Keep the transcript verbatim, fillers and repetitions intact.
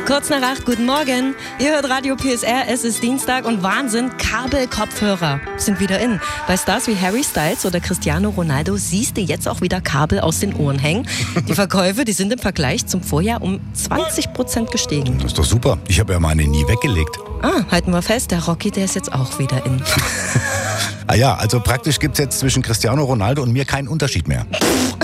Kurz nach acht, guten Morgen. Ihr hört Radio P S R, es ist Dienstag und Wahnsinn, Kabelkopfhörer sind wieder in. Bei Stars wie Harry Styles oder Cristiano Ronaldo siehst du jetzt auch wieder Kabel aus den Ohren hängen. Die Verkäufe, die sind im Vergleich zum Vorjahr um zwanzig Prozent gestiegen. Das ist doch super. Ich habe ja meine nie weggelegt. Ah, halten wir fest, der Rocky, der ist jetzt auch wieder in. Ah ja, also praktisch gibt es jetzt zwischen Cristiano Ronaldo und mir keinen Unterschied mehr.